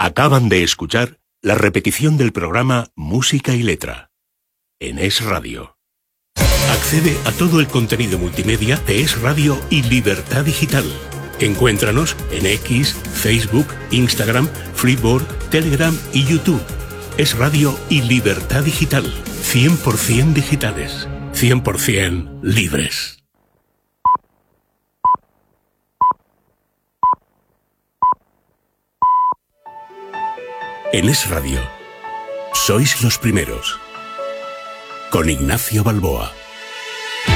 Acaban de escuchar la repetición del programa Música y Letra en Es Radio. Accede a todo el contenido multimedia de Es Radio y Libertad Digital. Encuéntranos en X, Facebook, Instagram, Freeboard, Telegram y YouTube. Es Radio y Libertad Digital. 100% digitales. 100% libres. En Es Radio, sois los primeros. Con Ignacio Balboa.